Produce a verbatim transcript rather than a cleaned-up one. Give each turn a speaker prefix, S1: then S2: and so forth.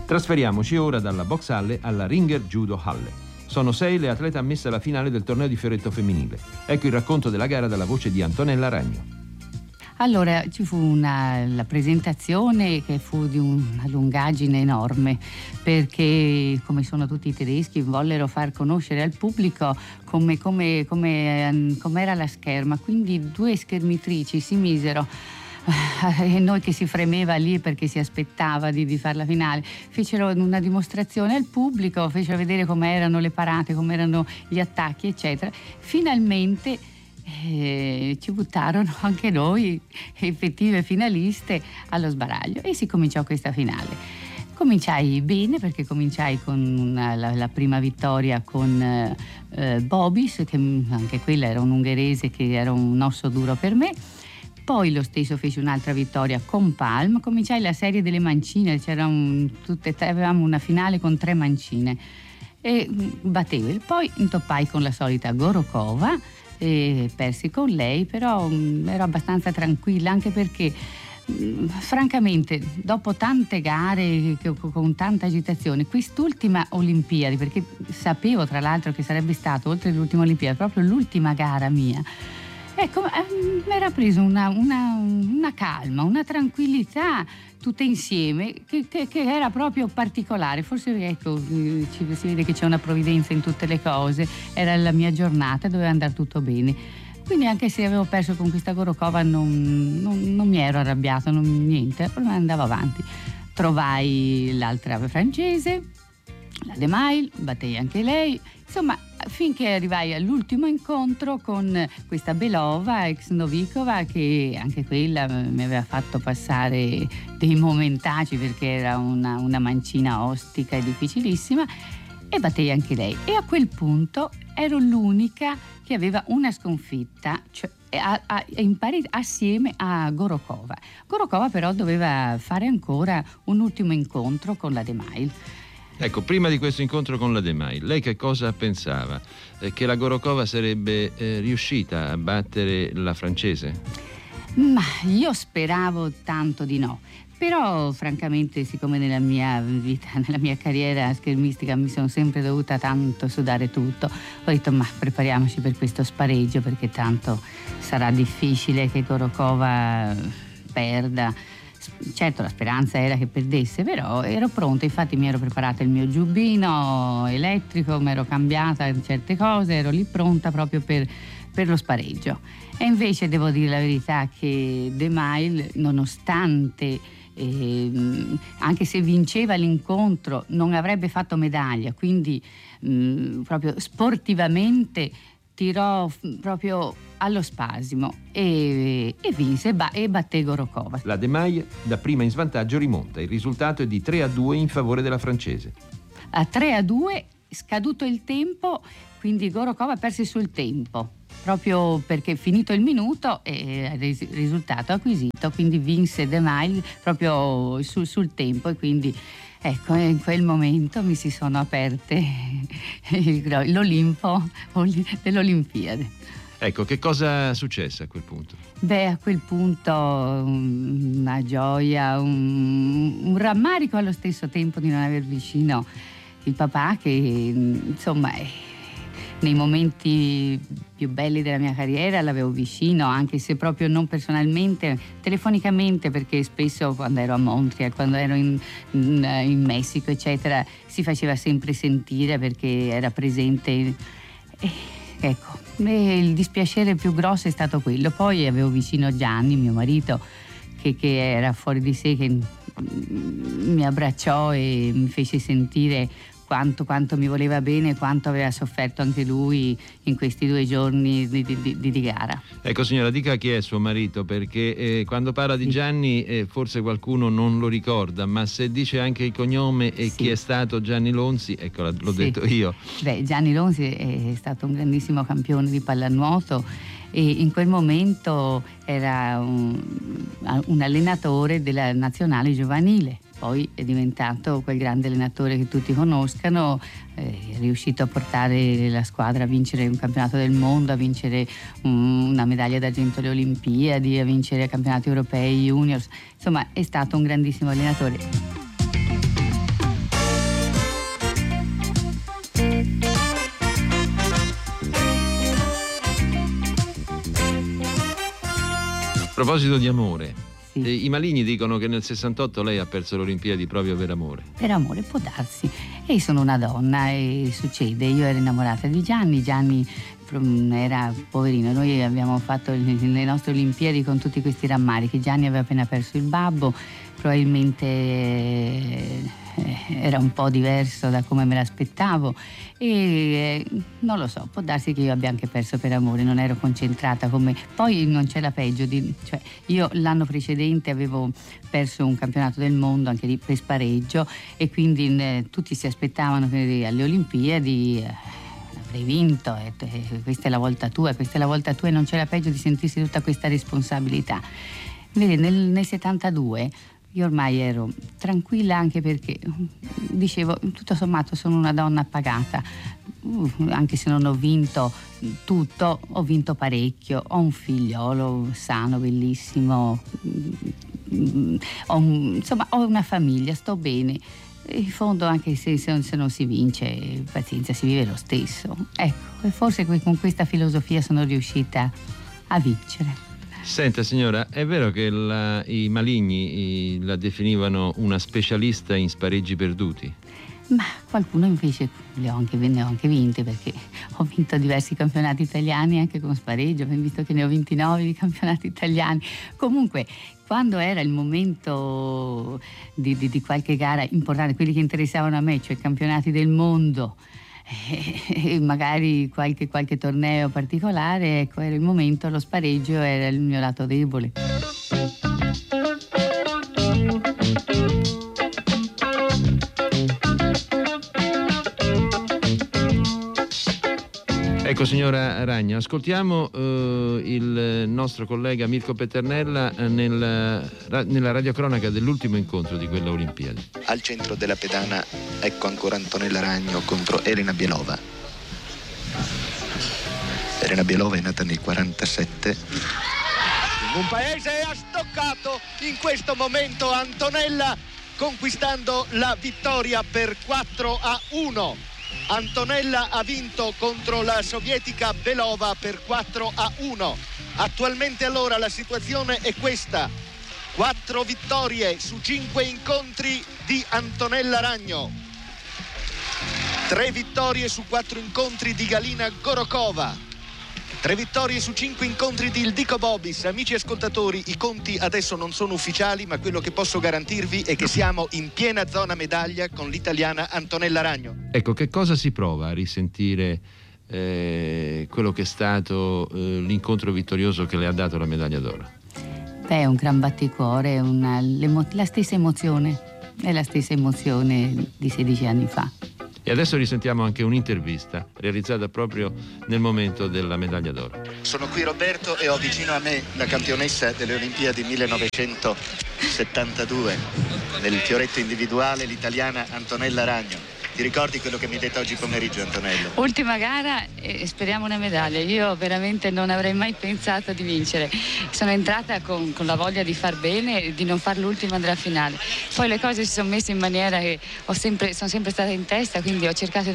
S1: Trasferiamoci ora dalla box halle alla Ringer Judo Halle. Sono sei le atlete ammesse alla finale del torneo di fioretto femminile. Ecco il racconto della gara dalla voce di Antonella Ragno.
S2: Allora ci fu una, la presentazione che fu di una lungaggine enorme, perché come sono tutti i tedeschi vollero far conoscere al pubblico come, come, come, come era la scherma, quindi due schermitrici si misero e noi che si fremeva lì perché si aspettava di, di fare la finale, fecero una dimostrazione al pubblico, fecero vedere come erano le parate, come erano gli attacchi eccetera. Finalmente Eh, ci buttarono anche noi, effettive finaliste, allo sbaraglio e si cominciò questa finale. Cominciai bene perché cominciai con una, la, la prima vittoria con eh, Bobis, che anche quella era un ungherese che era un osso duro per me. Poi lo stesso fece un'altra vittoria con Palm. Cominciai la serie delle mancine, c'era un, tutte, avevamo una finale con tre mancine e battevo. Poi intoppai con la solita Gorokova e persi con lei, però mh, ero abbastanza tranquilla, anche perché mh, francamente dopo tante gare che, con tanta agitazione, quest'ultima Olimpiadi, perché sapevo tra l'altro che sarebbe stato oltre l'ultima Olimpiadi proprio l'ultima gara mia, ecco, eh, mi era preso una, una, una calma, una tranquillità tutte insieme che, che, che era proprio particolare. Forse ecco, ci, si vede che c'è una provvidenza in tutte le cose, era la mia giornata, doveva andare tutto bene, quindi anche se avevo perso con questa Gorokova non, non, non mi ero arrabbiata, non, niente, andavo avanti. Trovai l'altra francese, la De Mail, battei anche lei, insomma finché arrivai all'ultimo incontro con questa Belova, ex Novikova, che anche quella mi aveva fatto passare dei momentacci perché era una, una mancina ostica e difficilissima, e battei anche lei. E a quel punto ero l'unica che aveva una sconfitta, cioè a, a, in pari assieme a Gorokova. Gorokova però doveva fare ancora un ultimo incontro con la De Mail.
S1: Ecco, prima di questo incontro con la De Mail, lei che cosa pensava? Eh, che la Gorokova sarebbe eh, riuscita a battere la francese?
S2: Ma io speravo tanto di no, però francamente, siccome nella mia vita, nella mia carriera schermistica mi sono sempre dovuta tanto sudare tutto, ho detto ma prepariamoci per questo spareggio, perché tanto sarà difficile che Gorokova perda. Certo, la speranza era che perdesse, però ero pronta, infatti mi ero preparata il mio giubbino elettrico, mi ero cambiata certe cose, ero lì pronta proprio per, per lo spareggio. E invece devo dire la verità che De Mail, nonostante eh, anche se vinceva l'incontro, non avrebbe fatto medaglia, quindi mh, proprio sportivamente tirò proprio allo spasimo e, e vinse ba- e batté Gorokova.
S1: La De Mail da prima in svantaggio rimonta, il risultato è di tre a due in favore della francese.
S2: A tre a due, scaduto il tempo, quindi Gorokova perse sul tempo, proprio perché finito il minuto e il risultato acquisito, quindi vinse De Mail proprio sul, sul tempo, e quindi ecco, in quel momento mi si sono aperte l'Olimpo dell'Olimpiade.
S1: Ecco, che cosa successe a quel punto?
S2: Beh, a quel punto una gioia, un, un rammarico allo stesso tempo di non aver vicino il papà, che insomma nei momenti più belli della mia carriera l'avevo vicino, anche se proprio non personalmente, telefonicamente, perché spesso quando ero a Montreal, quando ero in, in, in Messico eccetera, si faceva sempre sentire perché era presente. E, ecco, e il dispiacere più grosso è stato quello. Poi avevo vicino Gianni, mio marito, che, che era fuori di sé, che mi abbracciò e mi fece sentire quanto, quanto mi voleva bene, quanto aveva sofferto anche lui in questi due giorni di, di, di, di gara.
S1: Ecco signora, dica chi è suo marito, perché eh, quando parla di Gianni eh, forse qualcuno non lo ricorda, ma se dice anche il cognome e sì, chi è stato Gianni Lonzi, ecco l'ho sì. detto io.
S2: Beh, Gianni Lonzi è stato un grandissimo campione di pallanuoto e in quel momento era un, un allenatore della nazionale giovanile. Poi è diventato quel grande allenatore che tutti conoscano, è riuscito a portare la squadra a vincere un campionato del mondo, a vincere um, una medaglia d'argento alle Olimpiadi, a vincere campionati europei juniors, insomma è stato un grandissimo allenatore.
S1: proposito di amore,
S2: sì.
S1: eh, i maligni dicono che nel sessantotto lei ha perso le Olimpiadi proprio per amore.
S2: Per amore, può darsi. E io sono una donna e succede. Io ero innamorata di Gianni, Gianni era poverino. Noi abbiamo fatto le nostre Olimpiadi con tutti questi rammarichi. Gianni aveva appena perso il babbo, probabilmente era un po' diverso da come me l'aspettavo e non lo so, può darsi che io abbia anche perso per amore, non ero concentrata come... Poi non c'è la peggio di... cioè io l'anno precedente avevo perso un campionato del mondo anche lì per spareggio e quindi eh, tutti si aspettavano che alle Olimpiadi eh, avrei vinto e, e questa è la volta tua, questa è la volta tua e non c'è la peggio di sentirsi tutta questa responsabilità. Vedi, nel, nel settantadue io ormai ero tranquilla anche perché dicevo tutto sommato sono una donna appagata, uh, anche se non ho vinto tutto, ho vinto parecchio, ho un figliolo sano, bellissimo, uh, ho un, insomma ho una famiglia, sto bene. In fondo anche se, se, se non si vince, pazienza, si vive lo stesso. Ecco, e forse con questa filosofia sono riuscita a vincere.
S1: Senta signora, è vero che la, i maligni i, la definivano una specialista in spareggi perduti?
S2: Ma qualcuno invece le ho anche, ne ho anche vinte perché ho vinto diversi campionati italiani anche con spareggio, abbiamo visto che ne ho ventinove di campionati italiani. Comunque quando era il momento di, di, di qualche gara importante, quelli che interessavano a me, cioè campionati del mondo, e magari qualche, qualche torneo particolare, ecco, era il momento, lo spareggio era il mio lato debole.
S1: Ecco signora Ragno, ascoltiamo eh, il nostro collega Mirko Peternella nel, nella radiocronaca dell'ultimo incontro di quella Olimpiade.
S3: Al centro della pedana ecco ancora Antonella Ragno contro Elena Bielova. Elena Bielova è nata nel quarantasette.
S4: Un paese ha stoccato in questo momento Antonella conquistando la vittoria per quattro a uno. Antonella ha vinto contro la sovietica Belova per quattro a uno. Attualmente allora la situazione è questa: quattro vittorie su cinque incontri di Antonella Ragno, tre vittorie su quattro incontri di Galina Gorokova, tre vittorie su cinque incontri di Ildiko Bobis. Amici ascoltatori, i conti adesso non sono ufficiali, ma quello che posso garantirvi è che siamo in piena zona medaglia con l'italiana Antonella Ragno.
S1: Ecco, che cosa si prova a risentire eh, quello che è stato eh, l'incontro vittorioso che le ha dato la medaglia d'oro?
S2: Beh, è un gran batticuore, una, la stessa emozione, è la stessa emozione di sedici anni fa.
S1: E adesso risentiamo anche un'intervista realizzata proprio nel momento della medaglia d'oro.
S3: Sono qui Roberto e ho vicino a me la campionessa delle Olimpiadi millenovecentosettantadue nel fioretto individuale, l'italiana Antonella Ragno. Ti ricordi quello che mi hai detto oggi pomeriggio, Antonella?
S5: Ultima gara e speriamo una medaglia. Io veramente non avrei mai pensato di vincere. Sono entrata con, con la voglia di far bene e di non far l'ultima della finale. Poi le cose si sono messe in maniera che ho sempre, sono sempre stata in testa, quindi ho cercato